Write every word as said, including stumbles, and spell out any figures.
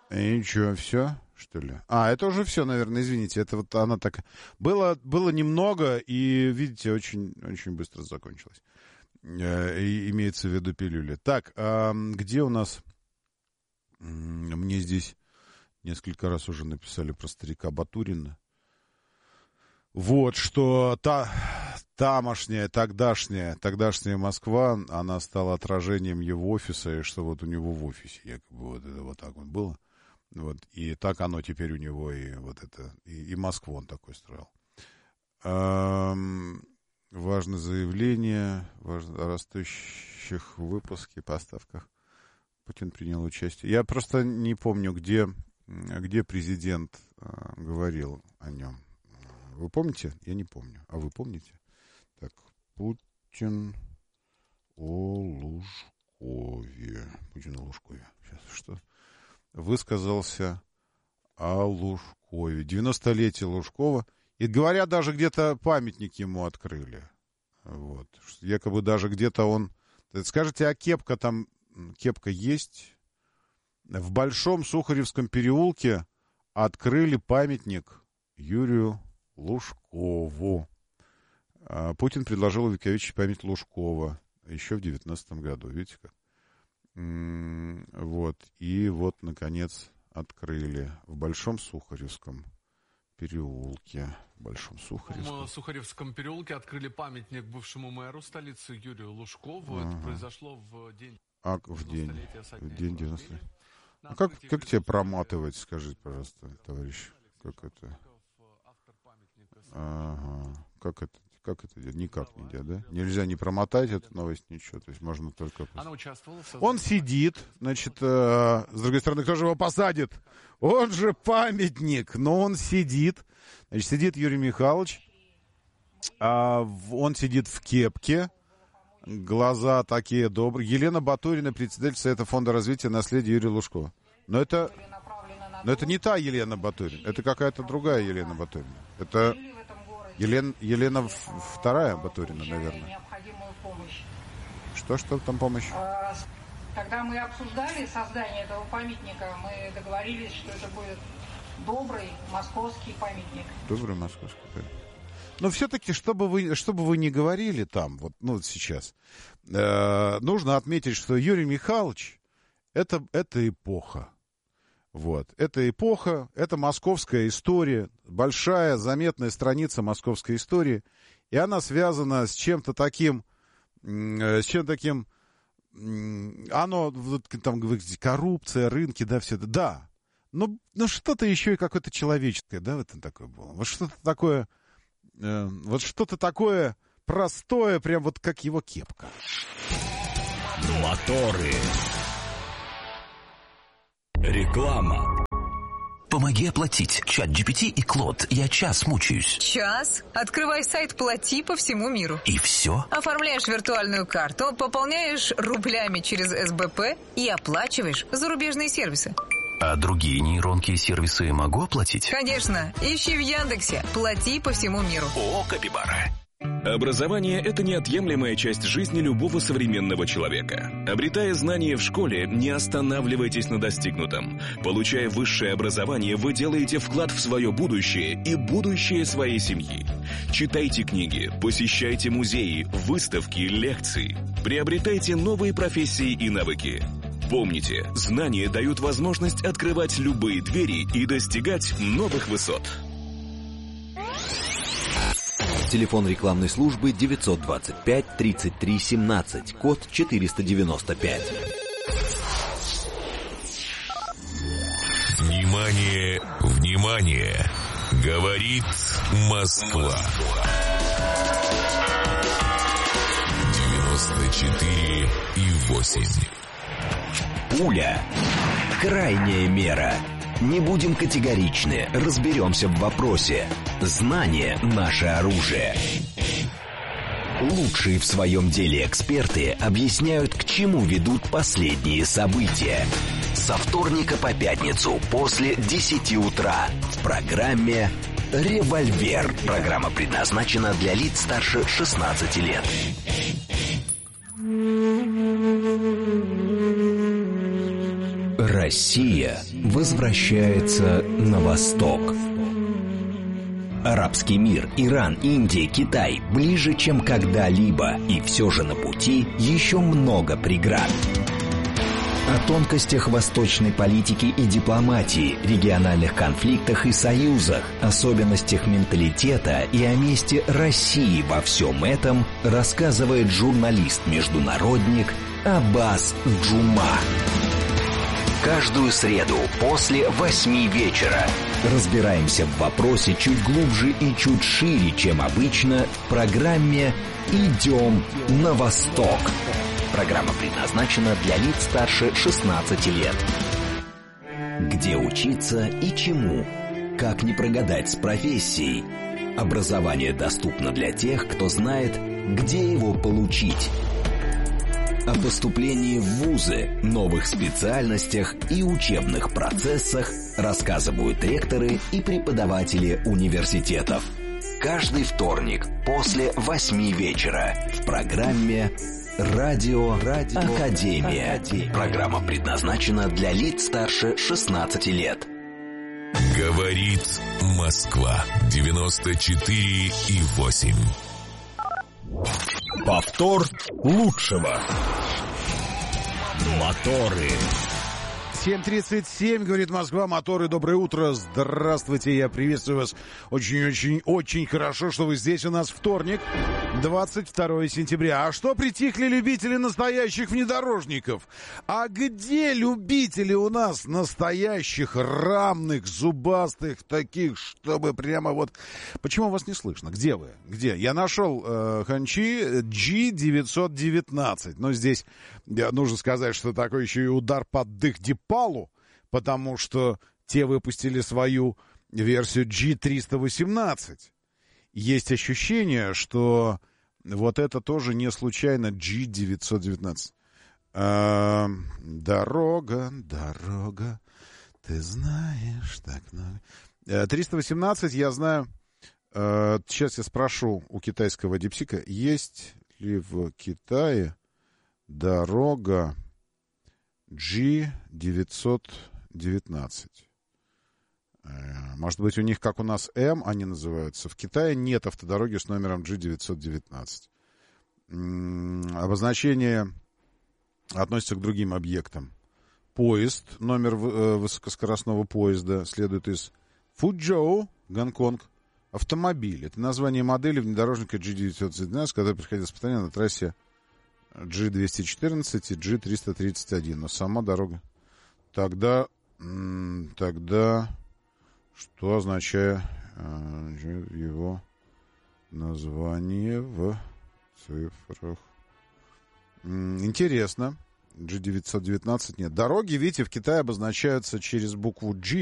И что, все, что ли? А, это уже все, наверное, извините. Это вот она так... Было, было немного, и, видите, очень, очень быстро закончилось. И, имеется в виду пилюли. Так, а где у нас... Мне здесь несколько раз уже написали про старика Батурина. Вот, что та, тамошняя, тогдашняя, тогдашняя Москва, она стала отражением его офиса, и что вот у него в офисе якобы вот это вот так вот было. Вот, и так оно теперь у него, и вот это, и, и Москву он такой строил. Эм, важное заявление важно, о растущих выпуске, поставках. Путин принял участие. Я просто не помню, где, где президент э, говорил о нем. Вы помните? Я не помню. А вы помните? Так, Путин о Лужкове. Путин о Лужкове. Сейчас, что? Высказался о Лужкове. девяностолетие Лужкова. И, говорят, даже где-то памятник ему открыли. Вот. Якобы даже где-то он... Скажите, а кепка там... Кепка есть? В Большом Сухаревском переулке открыли памятник Юрию Лужкову. Путин предложил увековечить память Лужкова еще в девятнадцатом году. Видите как? Вот. И вот, наконец, открыли в Большом Сухаревском переулке. В Большом Сухаревском. В Сухаревском переулке открыли памятник бывшему мэру столицы Юрию Лужкову. Ага. Это произошло в день... А, в день. В день девяностолетия. А как, как тебе проматывать, скажите, пожалуйста, товарищ? Как это? Ага. Как это? Как это делать? Никак нельзя, да? Нельзя не промотать эту новость, ничего. То есть можно только... Она участвовала в... Он сидит, значит, э, с другой стороны, кто же его посадит? Он же памятник, но он сидит. Значит, сидит Юрий Михайлович, а он сидит в кепке, глаза такие добрые. Елена Батурина, председатель Совета фонда развития наследия Юрия Лужкова. Но это, но это не та Елена Батурина, это какая-то другая Елена Батурина. Это... Елена, Елена вторая Батурина, наверное. Что, что там помощь? Когда мы обсуждали создание этого памятника, мы договорились, что это будет добрый московский памятник. Добрый московский памятник. Но все-таки, чтобы вы, чтобы вы не говорили там, вот, ну, вот сейчас, э, нужно отметить, что Юрий Михайлович это, это эпоха. Вот. Это эпоха, это московская история, большая, заметная страница московской истории, и она связана с чем-то таким, с чем-то таким, оно, вот, там, говорите, коррупция, рынки, да, все это, да, но, но что-то еще и какое-то человеческое, да, в этом такое было, вот что-то такое, э, вот что-то такое простое, прям вот как его кепка. Моторы. Реклама. Помоги оплатить. Чат джи пи ти и Клод. Я час мучаюсь. Час? Открывай сайт «Плати» по всему миру. И все? Оформляешь виртуальную карту, пополняешь рублями через эс бэ пэ и оплачиваешь зарубежные сервисы. А другие нейронки и сервисы могу оплатить? Конечно. Ищи в Яндексе. «Плати» по всему миру. О, капибара. Образование – это неотъемлемая часть жизни любого современного человека. Обретая знания в школе, не останавливайтесь на достигнутом. Получая высшее образование, вы делаете вклад в свое будущее и будущее своей семьи. Читайте книги, посещайте музеи, выставки, лекции. Приобретайте новые профессии и навыки. Помните, знания дают возможность открывать любые двери и достигать новых высот. Телефон рекламной службы девятьсот двадцать пять тридцать три семнадцать, код четыреста девяносто пять. Внимание, внимание! Говорит Москва. девяносто четыре и восемь. Пуля. Крайняя мера. Не будем категоричны, разберемся в вопросе. Знание – наше оружие. Лучшие в своем деле эксперты объясняют, к чему ведут последние события. Со вторника по пятницу после десяти утра в программе «Револьвер». Программа предназначена для лиц старше шестнадцати лет. Россия возвращается на восток. Арабский мир, Иран, Индия, Китай ближе, чем когда-либо, и все же на пути еще много преград. О тонкостях восточной политики и дипломатии, региональных конфликтах и союзах, особенностях менталитета и о месте России во всем этом рассказывает журналист-международник Аббас Джума. Каждую среду после восьми вечера разбираемся в вопросе чуть глубже и чуть шире, чем обычно, в программе «Идем на восток». Программа предназначена для лиц старше шестнадцати лет. Где учиться и чему? Как не прогадать с профессией? Образование доступно для тех, кто знает, где его получить. О поступлении в вузы, новых специальностях и учебных процессах рассказывают ректоры и преподаватели университетов. Каждый вторник после восьми вечера в программе «Радио, Радио Академия». Академия. Программа предназначена для лиц старше шестнадцати лет. Говорит Москва. девяносто четыре и восемь. Повтор лучшего. Моторы. семь тридцать семь, говорит Москва, моторы, доброе утро, здравствуйте, я приветствую вас, очень-очень-очень хорошо, что вы здесь, у нас вторник, двадцать второе сентября. А что притихли любители настоящих внедорожников? А где любители у нас настоящих, рамных, зубастых, таких, чтобы прямо вот... Почему вас не слышно? Где вы? Где? Я нашел э, Ханчи джи девятьсот девятнадцать, но здесь э, нужно сказать, что такой еще и удар под дых Дипалу, потому что те выпустили свою версию джи триста восемнадцать. Есть ощущение, что вот это тоже не случайно джи девятьсот девятнадцать. А, дорога, дорога, ты знаешь так много. триста восемнадцать, я знаю, а, сейчас я спрошу у китайского дипсика, есть ли в Китае дорога джи девятьсот девятнадцать. Может быть, у них, как у нас, М они называются. В Китае нет автодороги с номером джи девятьсот девятнадцать. Обозначение относится к другим объектам. Поезд, номер высокоскоростного поезда, следует из Фуджоу, Гонконг. Автомобиль. Это название модели внедорожника джи девятьсот девятнадцать, когда приходило испытание на трассе джи двести четырнадцать и джи триста тридцать один. Но сама дорога. Тогда... Тогда... Что означает э, его название в цифрах? М-м, интересно. джи девятьсот девятнадцать нет. Дороги, видите, в Китае обозначаются через букву G.